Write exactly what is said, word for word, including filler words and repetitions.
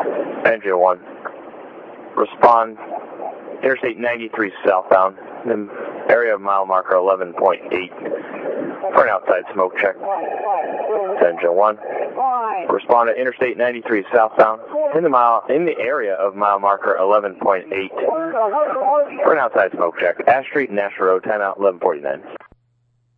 Engine one. Respond. Interstate ninety-three southbound. The area of mile marker eleven point eight. For an outside smoke check. Engine one. Respond to Interstate ninety-three southbound. In the mile, in the area of mile marker eleven point eight. For an outside smoke check. Ash Street, National Road, timeout eleven forty-nine.